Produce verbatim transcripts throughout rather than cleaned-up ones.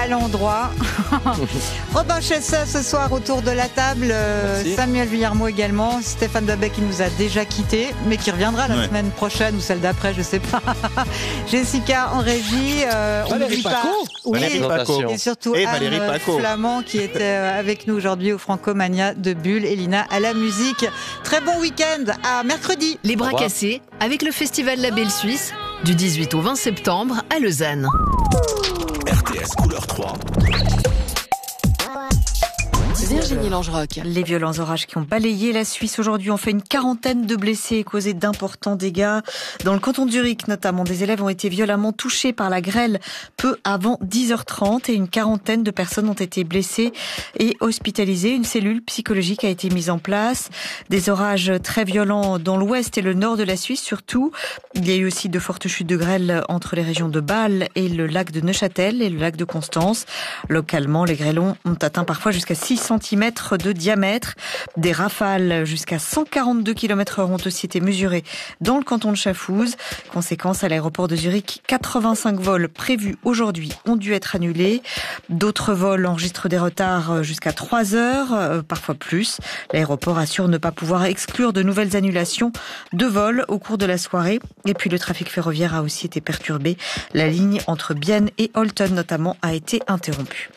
à l'endroit. Robin Chessa ce soir autour de la table, Merci. Samuel Villarmo également, Stéphane Babet qui nous a déjà quittés, mais qui reviendra la Ouais. semaine prochaine ou celle d'après, je sais pas. Jessica en régie, euh, on Valérie n'oublie pas. Paco. Oui, Valérie Paco. et surtout Et Anne Valérie Paco. Flamand qui était euh, avec nous aujourd'hui au Francomania de Bulle, et Lina à la musique. Très bon week-end, à mercredi. Les bras revoir. cassés avec le festival La Belle Suisse du dix-huit au vingt septembre à Lausanne. R T S couleur trois. Virginie Langeroc. Les violents orages qui ont balayé la Suisse aujourd'hui ont fait une quarantaine de blessés et causé d'importants dégâts. Dans le canton de Zurich, notamment, des élèves ont été violemment touchés par la grêle peu avant dix heures trente et une quarantaine de personnes ont été blessées et hospitalisées. Une cellule psychologique a été mise en place. Des orages très violents dans l'ouest et le nord de la Suisse surtout. Il y a eu aussi de fortes chutes de grêle entre les régions de Bâle et le lac de Neuchâtel et le lac de Constance. Localement, les grêlons ont atteint parfois jusqu'à six centimètres de diamètre. Des rafales jusqu'à cent quarante-deux kilomètres heure ont aussi été mesurées dans le canton de Schaffhouse. Conséquence, à l'aéroport de Zurich, quatre-vingt-cinq vols prévus aujourd'hui ont dû être annulés. D'autres vols enregistrent des retards jusqu'à trois heures, euh, parfois plus. L'aéroport assure ne pas pouvoir exclure de nouvelles annulations de vols au cours de la soirée. Et puis le trafic ferroviaire a aussi été perturbé. La ligne entre Bienne et Holton notamment a été interrompue.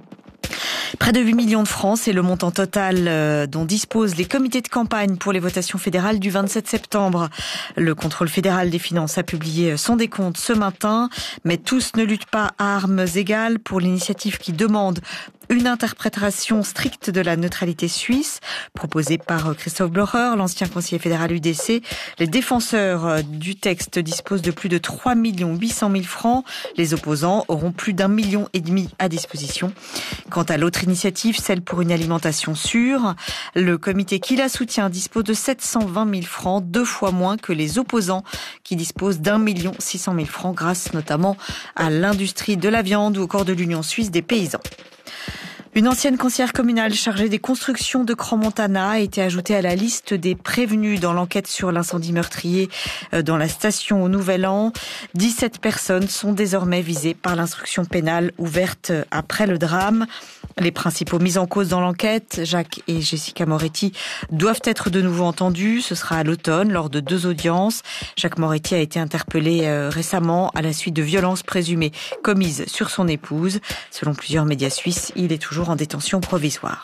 Près de huit millions de francs, c'est le montant total euh, dont disposent les comités de campagne pour les votations fédérales du vingt-sept septembre. Le contrôle fédéral des finances a publié son décompte ce matin, mais tous ne luttent pas à armes égales pour l'initiative qui demande une interprétation stricte de la neutralité suisse, proposée par Christophe Blocher, l'ancien conseiller fédéral U D C. Les défenseurs du texte disposent de plus de trois millions huit cent mille francs. Les opposants auront plus d'un million et demi à disposition. Quant à l'autre initiative, celle pour une alimentation sûre, le comité qui la soutient dispose de sept cent vingt mille francs, deux fois moins que les opposants qui disposent d'un million six cent mille francs, grâce notamment à l'industrie de la viande ou au corps de l'Union suisse des paysans. Une ancienne conseillère communale chargée des constructions de Crans-Montana a été ajoutée à la liste des prévenus dans l'enquête sur l'incendie meurtrier dans la station au Nouvel An. dix-sept personnes sont désormais visées par l'instruction pénale ouverte après le drame. Les principaux mis en cause dans l'enquête, Jacques et Jessica Moretti, doivent être de nouveau entendus. Ce sera à l'automne, lors de deux audiences. Jacques Moretti a été interpellé euh, récemment à la suite de violences présumées commises sur son épouse. Selon plusieurs médias suisses, il est toujours en détention provisoire.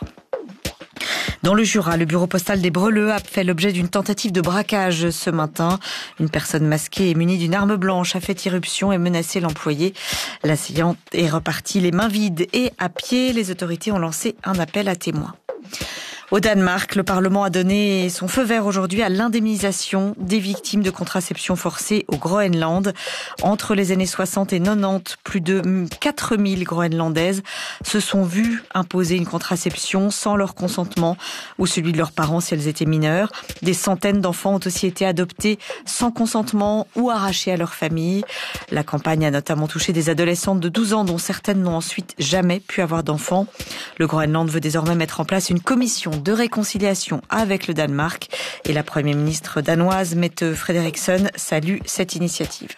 Dans le Jura, le bureau postal des Breleux a fait l'objet d'une tentative de braquage ce matin. Une personne masquée et munie d'une arme blanche a fait irruption et menacé l'employé. L'assaillant est reparti les mains vides et à pied. Les autorités ont lancé un appel à témoins. Au Danemark, le Parlement a donné son feu vert aujourd'hui à l'indemnisation des victimes de contraception forcée au Groenland. Entre les années soixante et quatre-vingt-dix, plus de quatre mille Groenlandaises se sont vues imposer une contraception sans leur consentement ou celui de leurs parents si elles étaient mineures. Des centaines d'enfants ont aussi été adoptés sans consentement ou arrachés à leur famille. La campagne a notamment touché des adolescentes de douze ans dont certaines n'ont ensuite jamais pu avoir d'enfants. Le Groenland veut désormais mettre en place une commission de réconciliation avec le Danemark et la première ministre danoise Mette Frederiksen salue cette initiative.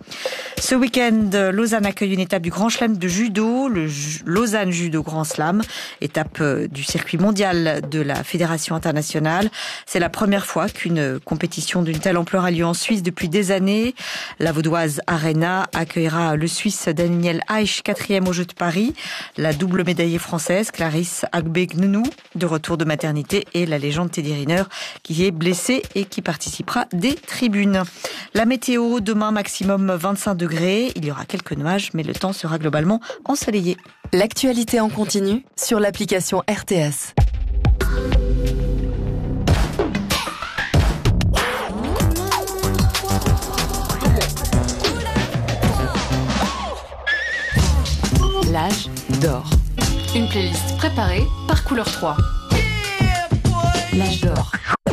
Ce week-end, Lausanne accueille une étape du Grand Chelem de judo, le Lausanne Judo Grand Slam, étape du circuit mondial de la Fédération internationale. C'est la première fois qu'une compétition d'une telle ampleur a lieu en Suisse depuis des années. La vaudoise Arena accueillera le Suisse Daniel Eich, quatrième aux Jeux de Paris, la double médaillée française Clarisse Agbe-Gnenou, de retour de maternité, et la légende Teddy Riner, qui est blessée et qui participera des tribunes. La météo, demain maximum vingt-cinq degrés, il y aura quelques nuages, mais le temps sera globalement ensoleillé. L'actualité en continu sur l'application R T S. L'âge d'or. Une playlist préparée par Couleur trois. L'âge d'or.